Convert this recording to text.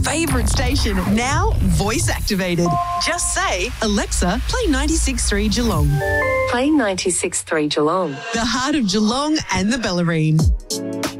favourite station, now voice activated. Just say, Alexa, play 96.3 Geelong. Play 96.3 Geelong. The heart of Geelong and the Bellarine.